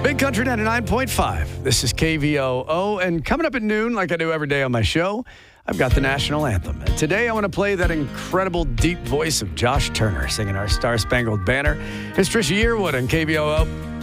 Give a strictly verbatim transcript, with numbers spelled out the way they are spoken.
Big Country ninety-nine point five. This is K V O O, and coming up at noon, like I do every day on my show, I've got the national anthem. And today I want to play that incredible deep voice of Josh Turner singing our Star Spangled Banner. It's Trisha Yearwood on K V O O.